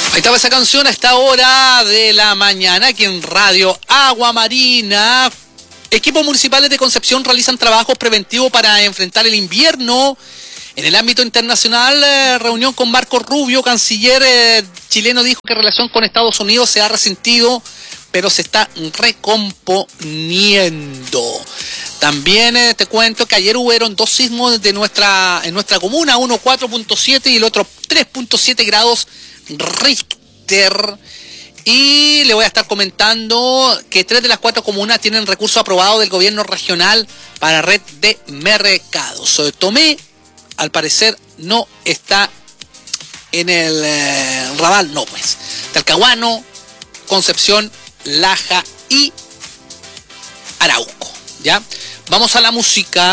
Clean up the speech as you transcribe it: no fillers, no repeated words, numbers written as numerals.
Ahí estaba esa canción a esta hora de la mañana aquí en Radio Agua Marina. Equipos municipales de Concepción realizan trabajos preventivos para enfrentar el invierno. En el ámbito internacional, reunión con Marco Rubio, canciller chileno, dijo que en relación con Estados Unidos se ha resentido, pero se está recomponiendo. También te cuento que ayer hubieron dos sismos en nuestra comuna, uno 4.7 y el otro 3.7 grados Richter. Y le voy a estar comentando que 3 de las 4 comunas tienen recursos aprobados del gobierno regional para red de mercados. Tomé, al parecer, no está en el radar, no pues. Talcahuano, Concepción, Laja y Arauco. ¿Ya? Vamos a la música.